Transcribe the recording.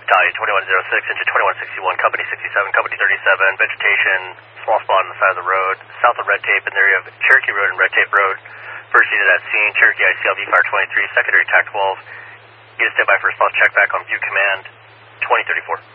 Battalion 2106, engine 2161, company 67, company 37, vegetation, small spot on the side of the road, south of Red Tape in the area of Cherokee Road and Red Tape Road. First unit at scene, Cherokee ICLV Fire 23, secondary TAC 12. Get a standby for response check back on view command 2034.